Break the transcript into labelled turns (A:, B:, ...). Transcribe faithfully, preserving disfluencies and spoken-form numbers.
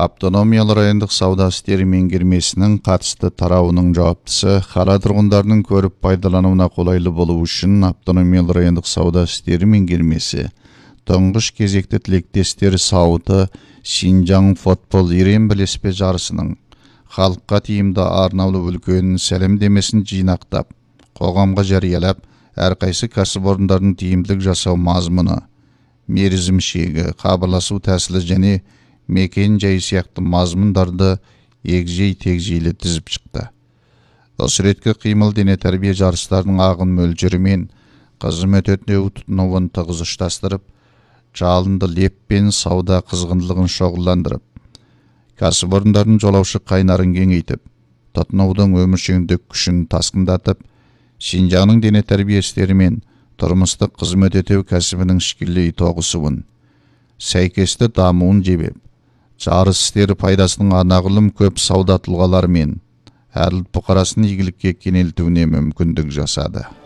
A: Автономиялы райондық сауда істері меңгермесінің қатысты тарауының жауаптысы қала тұрғындарының көріп пайдалануына қолайлы болу үшін автономиялы райондық сауда істері меңгермесі тұңғыш кезекті тілектестері сауыты Шинжаң футбол ерен бірлеспе жарысының халыққа тиімді арнаулы үлкен сәлемдемесін жинақтап, қоғамға жариялап, әрқайсы кәсіпорындардың тиімділік жасау мазмұны, мерзім шегі, хабарласу тәсілі және мекен жай сияқты мазмұндарды егжей-тегжейлі тізіп шықты. Осы реткі қимыл дене тәрбие жарыстарының ағын мөлшерімен қызмет өтеу тұтынуын тығыз ұштастырып, жалынды леппен сауда қызғындылығын шоғырландырып, кәсіпорындардың жолаушы қайнарын кеңейтіп, тұтынудың өміршеңдік күшін тасқындатып, Шинжаңның дене тәрбие істері мен тұрмыстық қызмет өтеу кәсібінің ішкілей тоғысуын, сәйкесті дамуын жебеп, жарыс істері пайдасының анағұрлым көп сауда тұлғалары мен әр ұлт бұқарасын игілікке кенелтуіне мүмкіндік жасады.